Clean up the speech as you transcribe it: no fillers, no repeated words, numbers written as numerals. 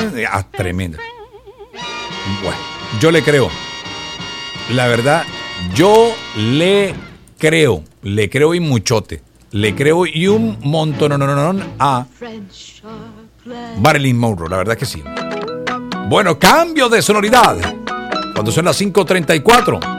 Tremenda. Bueno, yo le creo. La verdad, yo le creo y muchote. Le creo y un montón a Marilyn Monroe, la verdad que sí. Bueno, cambio de sonoridad. Cuando son las 5:34.